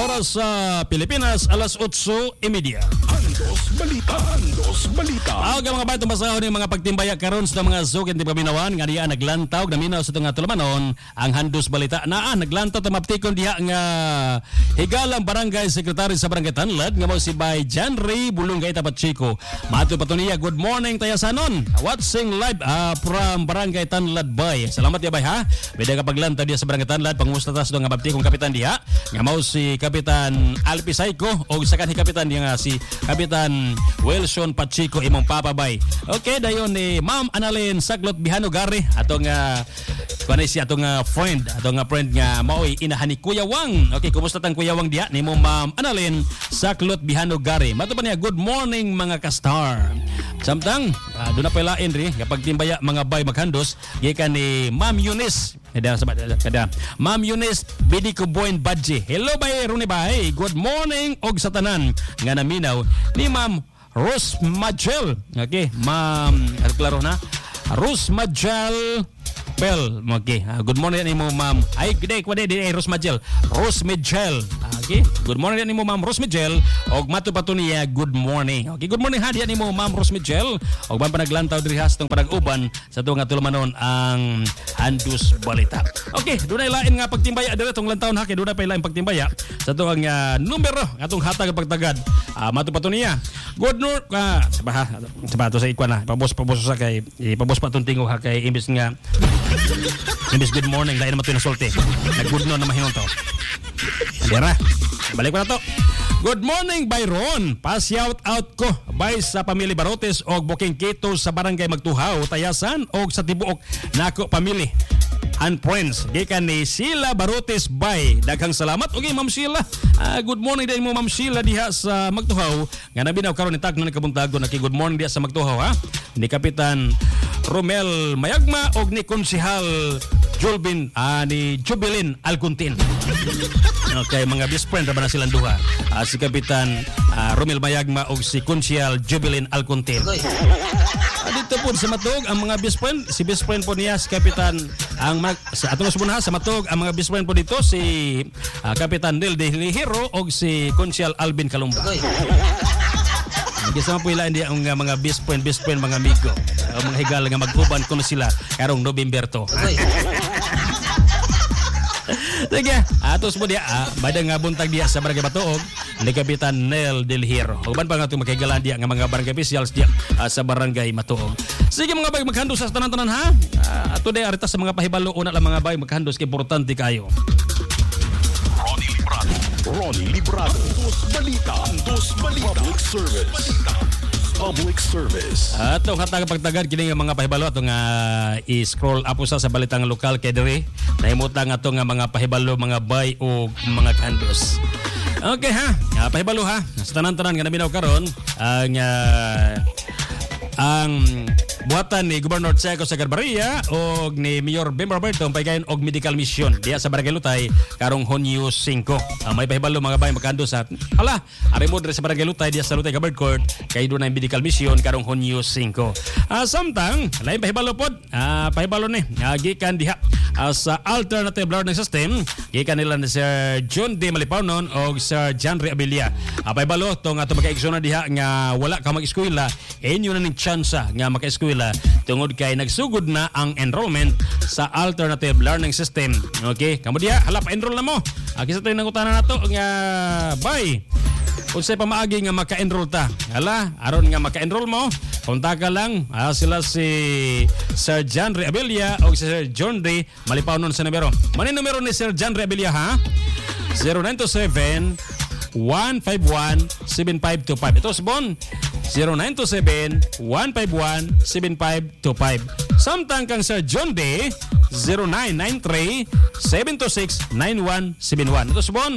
para sa Pilipinas, alas 8:30. Andos Balita. Ang mga bato masahon ng mga pagtimbaya karon sa mga zukin di paminawan nga diya naglantaw naminaw sa tunga tulamanon ang Andos Balita na naglantaw ta maptikon diha nga higalang barangay secretary sa barangay Tanlad nga mao si Bay Janry Bulunggay Tapat Chico. Mato patuniya, good morning tayasanon. Watching live from barangay Tanlad Bay. Salamat ya Bay ha. Beda ka paglantaw diha sa barangay Tanlad pangusta tas do nga maptikong kapitan diha nga mao si Kapitan Alpi Saiko o sa kanhi kapitan diha nga si Kapitan Wilson Pachico imong papabay. Okay, dayon ni Ma'am Annalyn Saklot Bihano Gari atong kanay si atong friend nga maoy inahan ni Kuya Wang. Okay, kumusta tang Kuya Wang diha nimo Ma'am Annalyn Saklot Bihano Gari. Mato pa niya, good morning mga ka-star. Samtang do na pa lain ri kapag timbaya mga bay maghandos gikan ni Ma'am Eunice. Kada Ma'am Eunice Bidiko Boyn Badji. Hello bay Rune bay. Good morning og sa tanan nga naminaw ni Ma'am Rose Majel. Okay, Ma'am, klaro na. Rose Majel Bell. Okay, good morning ni mo Ma'am. Ay, good day Rose Majel. Rose Majel. Okay, good morning ni mo Ma'am Rose Majel. Og mato pato niya, good morning. Okay, good morning ha diya ni mo Ma'am Rose Majel. Og ban panaglantaw diri has tong panag-uban sa tuong nga tulamanon ang Andos Balita. Okay, dunay lain nga pagtimbaya diri tong lantawon ha, kay dunay pa lain pagtimbaya sa tuong numero atong hatag pagtagad. Mato pato niya. Good north sabato sa ikwan na. Pabos sa kay pabos pa tong tingog ha kay imbis good morning lain naman ito na sulti. Nag-good no na mahinon to. Andera, balik ko na to. Good morning Byron. Pa-shout out ko bay sa pamilya Barotes og Bukeng Kito sa barangay Magtuhaw, Tayasan og sa tibuok nako pamilya and friends. Gikan ni Sheila Barotes bay. Daghang salamat. Okay, Ma'am Sheila. Good morning din mo Ma'am Sheila diha sa Magtuhaw. Nga nabinaw karon ni tagno ni kabuntagon naki good morning diha sa Magtuhaw ha. Ni Kapitan Romel Mayagma og ni Konsehal ni Jubilin Alcuntin. Okay, mga best friend ra ba na silang duha. Si Kapitan Romel Mayagma og si Konsehal Jubilin Alcuntin. Dito po sa Matog ang mga best friend, si best friend po niya si Kapitan sa atong subunaha sa Matog ang mga best friend po dito si Kapitan Del De Hero og si Konsehal Alvin Kalumba. Kasi po ilaan di ang mga best friend mga amigo. Mga higal nga magkuban ko na sila karong November to. Sige, atos mo diya, badang nga buntag diya sa Barangay Batuog ni Kapitan Nel Del Hero. Uban pa nga itong maghigalan diya nga mga barangay officials diya sa Barangay Batuog. Sige mga bay, maghandos sa tanan-tanan ha. Ato diya, arita sa mga pahibalo, una lang mga bay, maghandos, kay importante kayo. Ronnie Librado. Andos Balita. Public service. Atong hatag pagtagad kini nga mga pahibalo atong i-scroll up sa balitang lokal kay diri. Nahimutang atong nga mga pahibalo, mga bay o mga kandos. Okay ha. Pahibalo ha. Sa tanan-tanan nga naminaw karon ang buhatan ni Gobernador Checo Sagarbarria og ni Mayor Bem Roberto pagayon og medical mission diya sa Barangay Lutay karong Hunyo 5. May pahibalo mga bay magkando sa ari mo sa Barangay Lutay diya sa Lutay Government Court kay do na medical mission karong Hunyo 5. Samtang lain pahibalo pod pahibalo ni gikan diha sa alternative learning system gikan nila ni Sir John D. Malipawnon og Sir Janry Abilia. Pahibalo tong ato maka-eksona diha nga wala ka mag-eskwela inyo na ning tsansa nga maka-eskwela tungod kay nagsugod na ang enrollment sa alternative learning system. Okay, kamo diha hala pa enroll na mo. Kisa tayo nangutana nato nga bay unsay pamaagi nga maka-enroll ta. Hala aron nga maka-enroll mo kontak lang sila si Sir Janry Abilia o si Sir John D. Malipawnon sa numero. Manin numero ni Sir Janry Abilia ha? 0927-151-7525. Ito si Bon 0927-151-7525. Samtang kang Sir John D 0993-726-9171. Ito si Bon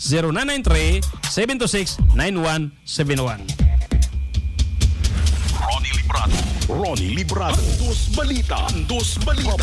0993-726-9171. Ronnie Librado. Andos Balita.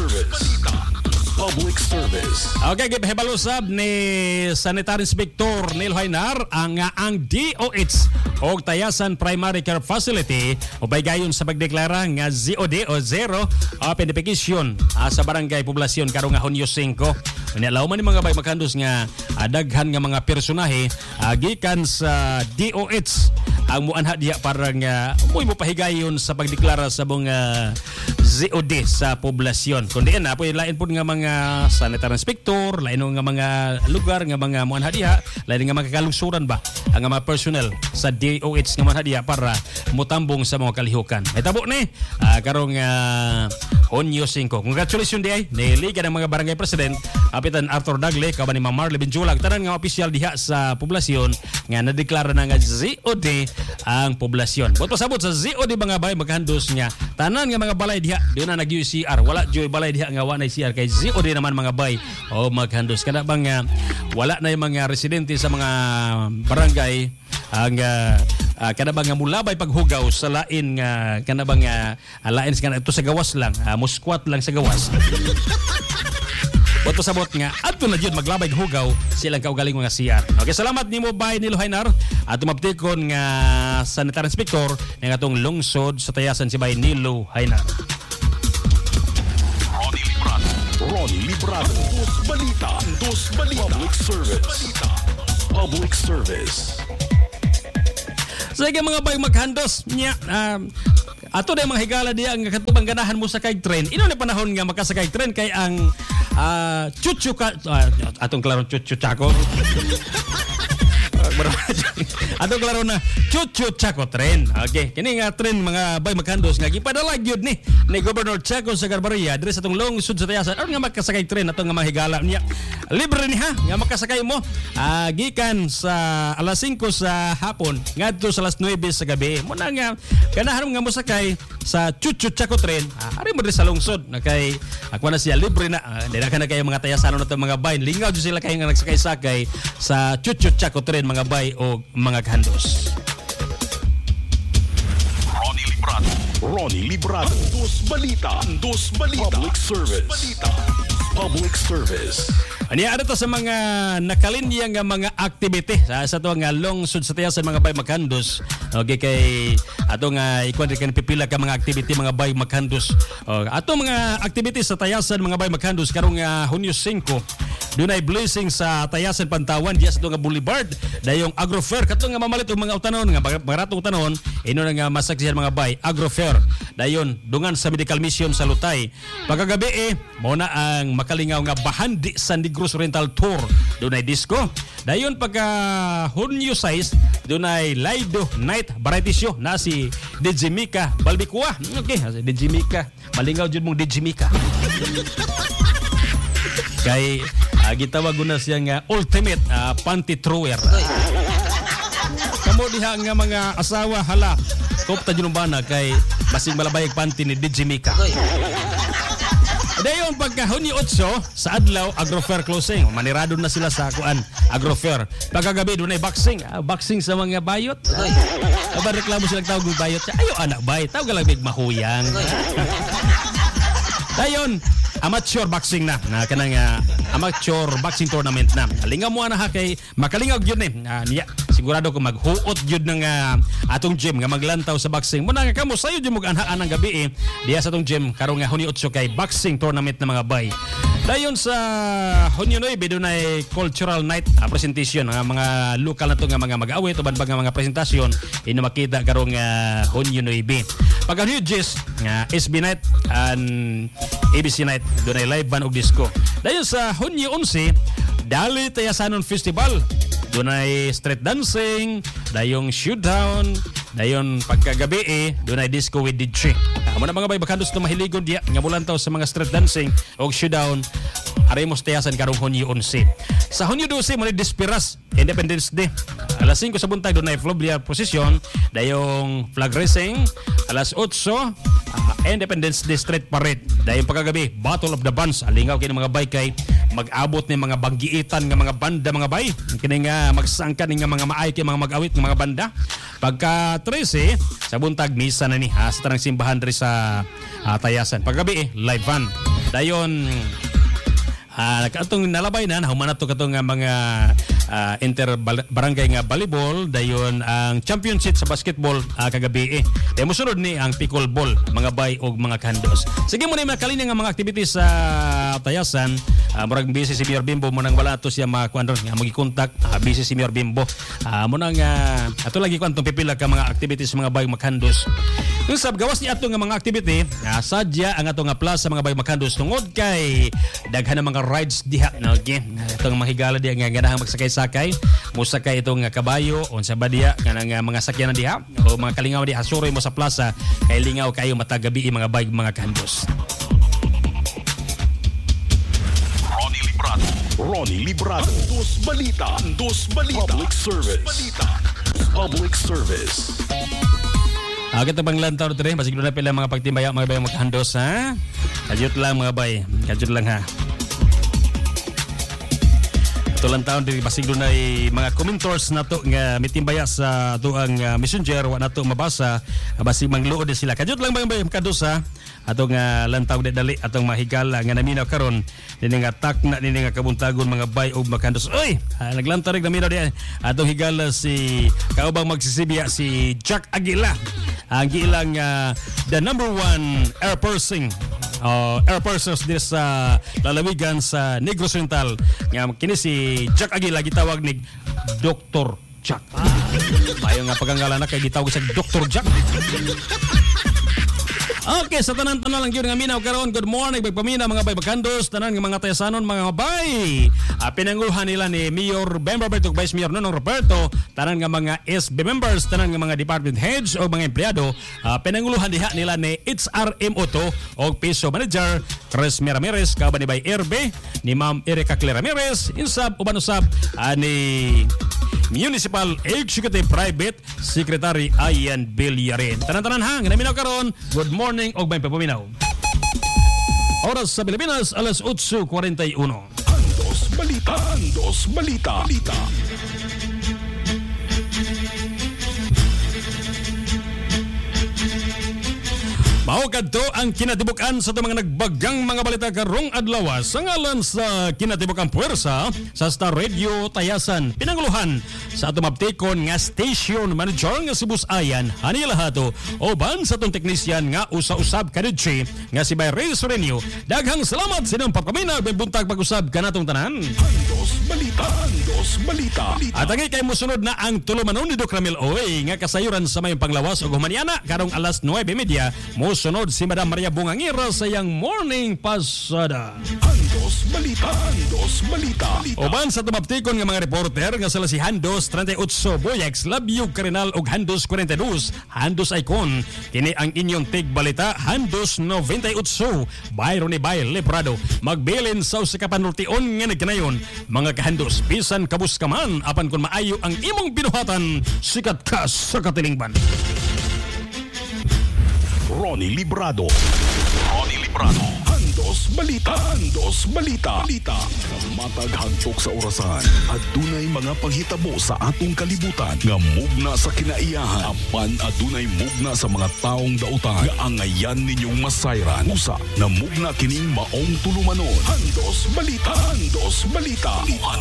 Public service. Okay, gipahibalusab ni Sanitary Inspector Neil Hainar ang DOH o Tayasan Primary Care Facility o gayon sa pagdeklara nga ZOD o Zero Open Defecation sa barangay poblasyon karong Hunyo 5. Unya law man ni mga bay magkandos nga daghan nga mga personahe gikan sa DOH ang muanha diya para nga mo pahigayon sa pagdeklara sa mga ZOD sa poblasyon. Kundi na po lain po nga mga sanitary inspector, lain nga mga lugar nga mga muanha diha, lain nga mga kalungsuran ba ang mga personnel sa DOH nga muanha diha para mutambong sa mga kalihukan. May tabo ni karong Hunyo 5. Congratulations di ay ni Liga ng mga Barangay President Kapitan Arthur Dagle kaban ni Ma'am Marley Binjulag tanan nga opisyal diha sa poblasyon nga nadeklara na nga ZOD ang poblasyon. Buot pasabot sa ZOD mga bay maghandos nga tanan nga mga balay diha doon na nag-UCR. Wala joy balay diha nga wa na CR kay ZOD naman mga bay o maghandos kada bang wala na yung mga residente sa mga barangay ang kada bang mulabay paghugaw sa lain nga kada bang lain sa ito sa gawas lang muskwat lang sa gawas. Boto sabot nga adto na jud maglabay hugaw silang kaugaling mga CR. Okay, salamat nimo bay ni Luhainar at tumaptikon nga sanitary inspector ng atong lungsod sa tayasan si bay ni Luhainar. Ronnie Librado. Dos Balita. Public service. Sige mga bay maghandos niya. Ato na mga higala diya ang katubang ganahan mo sa kay tren. Ino na panahon nga makasakay tren kay ang chuchu ka atong klaro chuchu chako. Atong klaro na chuchu chako tren. Okay, kini nga tren mga bay maghandos nga gipadala gyud ni Governor Chaco sa Garbaria diri sa atong lungsod sa Tayasan. Aron nga makasakay tren atong nga mga higala niya. Libre ni ha nga makasakay mo gikan sa alas 5 sa hapon ngadto sa alas 9 sa gabi. Mo na nga ganahan nga mosakay sa chuchu chako tren. Ari mo diri sa lungsod na kay ako na siya libre na. Dira ka na kay mga tayasanon nato mga bay. Lingaw jud sila kay nga nagsakay-sakay sa chuchu chako tren mga bay o mga kahandos. Ronnie Librado. Dos Balita. Public service. Aniya ato sa mga nakalinya nga mga activity sa to nga lungsod sa Tayasan mga bay maghandos. Okay kay ato nga ikuan kan pipila ka mga activity mga bay maghandos. Ato mga activity sa Tayasan mga bay maghandos karong Hunyo 5. Dunay blessing sa Tayasan Pantawan diya sa to nga Boulevard. Dayong Agrofair kato nga mamalit og mga utanon nga baratong utanon ino na nga masaksihan mga bay Agrofair. Dayon dungan sa Medical Mission sa Lutay. Pagkagabi mo na ang makalingaw nga Bahandi San Negros Oriental Tour. Dunay disco. Dayon pagka Hunyo 6 dunay Lido Night Variety Show na si DJ Mika Balbicua. Okay, DJ Mika. Malingaw jud mong DJ Mika. Kay gitawag na siya nga ultimate panty thrower. Kamo diha nga mga asawa hala kopta jud bana kay basing malabayag panty ni DJ Mika. Dayon pagka Hunyo 8 sa adlaw Agrofair closing. Manirado na sila sa kuan Agrofair. Pagkagabi dunay boxing, boxing sa mga bayot. Aba reklamo sila tawag ng bayot. Ayo anak bay, tawag lang big mahuyang. Dayon amateur boxing na kanang amateur boxing tournament na. Alingaw mo na ha kay makalingag yun niya. Sigurado ko maghuot jud ng atong gym nga maglantaw sa boxing. Muna nga kamo sayo jud mo anhaan ng gabi diya sa atong gym karong nga Hunyo 8 kay boxing tournament na mga bay. Dayon sa Hunyo 9 dunay cultural night presentation nga mga lokal na to nga mga mag-awit uban bang mga presentasyon ino makita karong Hunyo 9. Pagka Hunyo 10 nga SB night and ABC night dunay live band og disco. Dayon sa Hunyo 11 Dali Tayasanon Festival. Dunay street dancing, dayong showdown, dayon pagkagabi dunay disco with DJ. Amo na mga bay bakandos na mahiligon diya nga mulantaw sa mga street dancing og showdown aremos Tayasan karong Hunyo 11. Sa Hunyo 12 mo ni Despiras Independence Day. Alas 5 sa buntag dunay Floblia procession, dayong flag racing. Alas 8 Independence Day Street Parade. Dayong pagkagabi Battle of the Bands. Alingaw kini mga bay kay mag-abot ni mga banggiitan nga mga banda mga bay. Kini nga magsangkan nga mga maay kay mga mag-awit nga mga banda. Pagka 13 sa buntag misa na ni sa tanang simbahan diri sa Tayasan. Paggabi live band. Dayon katong nalabay na humanat to katong mga inter barangay nga volleyball dayon ang championship sa basketball kagabi Dahil musunod ni ang pickleball mga bay og mga kandos. Sige mo na yung makalina nga mga activities sa Tayasan. Murag busy si Mayor Bimbo mo nang wala to siya makuan ron nga magi-contact. Busy si Mayor Bimbo. Mo nang ato lagi kuan tong pipila ka mga activities mga bayog Makandos. Usab gawas ni ato nga mga activity, sadya ang ato nga plaza mga bayog Makandos tungod kay daghan na mga rides diha na okay. Itong mga higala diha nga ganahang magsakay-sakay, musakay itong kabayo unsa ba diha kanang mga sakyanan diha o mga kalingaw diha suroy mo sa plaza kay lingaw kayo matagabi mga bayog mga Kandos. Ronnie Librado. Dos Balita. Public service. Public service. Kita bang lantaw dito rin. Basig doon na pila mga pagtimbaya mga bayang magkandos ha. Kadyot lang mga bay. Kadyot lang ha. Ito lang taon din basig doon na mga commentors na to nga mitimbaya sa ito ang messenger wa na to mabasa. Basig mangluod sila. Kadyot lang bayang magkandos ha. Atong lantaw de dali atong mahigala nga naminaw karon dinhi nga takna dinhi nga kabuntagon mga bay og Makandos. Oy, naglantaw rig naminaw di atong higala si kaubang magsisibya si Jack Aguila. Ang ilang the number one air persons din sa lalawigan sa Negros Oriental nga kini si Jack Aguila gitawag ni Dr. Jack. Payo nga pagangala na kay gitawag sa Dr. Jack. Okay, sa tanan-tanan lang yun nga minaw karon. Good morning, pagpamina mga bay Makandos, tanan ng mga Tayasanon, mga bay. Pinanguluhan nila ni Mayor Bemberberto, Vice Mayor Nonong Roberto, tanan ng mga SB members, tanan ng mga department heads o mga empleyado. Pinanguluhan diha nila ni HRMO to o Piso Manager Chris Ramirez, kauban ni Bay RB, ni Ma'am Erica Claire Ramirez, insab uban usab ni Municipal Executive Private Secretary Ayan Bilyarin. Tanan-tanan hang naminaw karon. Good morning og bay papaminaw. Oras sa Pilipinas alas 8:41. Andos Balita. Andos Balita. Mao kadto ang kinatibukan sa mga nagbagang mga balita karong adlaw sa ngalan sa kinatibukang puwersa sa Star Radio Tayasan. Pinanguluhan sa atong maptikon nga station manager nga si Bus Ayan Hanila Hato oban sa atong teknisyan nga usa-usab kadidji nga si Bay Rey Sorenio. Daghang salamat sa inyong pagpamina ug buntag pag-usab kanatong tanan. Andos Balita. At ang kay musunod na ang tulumanon ni Doc Ramil Oy nga kasayuran sa mayong panglawas ug humaniana karong alas 9:30 sunod si Madam Maria Bungangira sa iyang morning pasada. Andos Balita. Uban sa tumaptikon nga mga reporter nga sila si Handos 38 Boyex, Labyo Karinal ug Handos 42, Handos Icon. Kini ang inyong tigbalita Handos 98, Bayro ni Bay Leprado. Magbilin sa usikapanultion nga nagkanayon. Mga kahandos, bisan kabus ka man, apan kung maayo ang imong binuhatan, sikat ka sa katilingban. Ronnie Librado. Andos Balita. Matag hagtok sa orasan at dunay mga panghitabo sa atong kalibutan nga mugna sa kinaiyahan apan adunay mugna sa mga taong dautan nga angayan ninyong masayran usa na mugna kining maong tulumanon. Andos Balita.